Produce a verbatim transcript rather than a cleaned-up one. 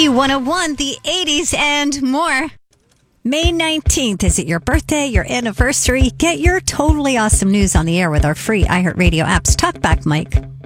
B one oh one, the eighties and more. May nineteenth. Is it your birthday, your anniversary? Get your totally awesome news on the air with our free iHeartRadio apps. Talk back, Mike.